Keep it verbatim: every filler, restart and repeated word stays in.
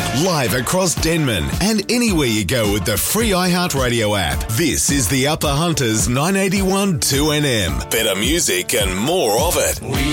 live across Denman and anywhere you go with the free iHeartRadio app. This is the Upper Hunters nine eighty-one two N M. Better music and more of it.